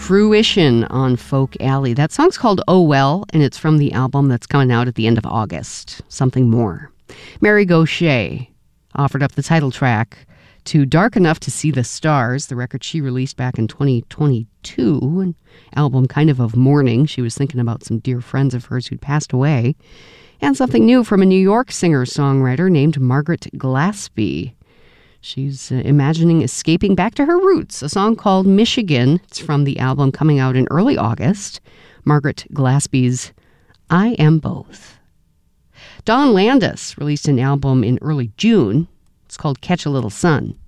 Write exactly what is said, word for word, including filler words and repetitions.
Fruition on Folk Alley. That song's called Oh Well, and it's from the album that's coming out at the end of August, Something More. Mary Gauthier offered up the title track to Dark Enough to See the Stars, the record she released back in twenty twenty-two, an album kind of of mourning. She was thinking about some dear friends of hers who'd passed away. And something new from a New York singer-songwriter named Margaret Glaspie. She's uh, imagining escaping back to her roots, a song called Michigan. It's from the album coming out in early August, Margaret Glaspie's I Am Both. Dawn Landis released an album in early June. It's called Catch a Little Sun.